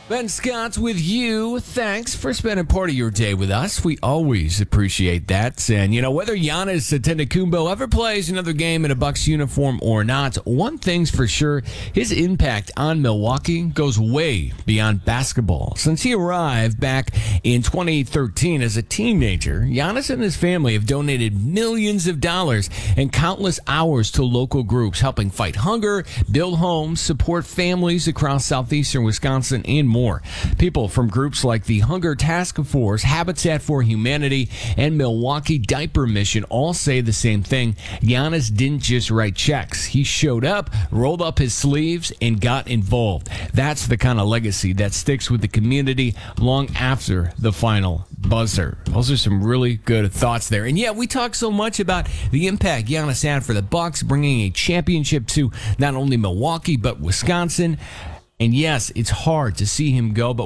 Ben Scott with you. Thanks for spending part of your day with us. We always appreciate that. And, whether Giannis Antetokounmpo ever plays another game in a Bucks uniform or not, one thing's for sure, his impact on Milwaukee goes way beyond basketball. Since he arrived back in 2013 as a teenager, Giannis and his family have donated millions of dollars and countless hours to local groups, helping fight hunger, build homes, support families across southeastern Wisconsin, and more. People from groups like the Hunger Task Force, Habitat for Humanity, and Milwaukee Diaper Mission all say the same thing. Giannis didn't just write checks. He showed up, rolled up his sleeves, and got involved. That's the kind of legacy that sticks with the community long after the final buzzer. Those are some really good thoughts there. And yeah, we talk so much about the impact Giannis had for the Bucks, bringing a championship to not only Milwaukee, but Wisconsin. And yes, it's hard to see him go, but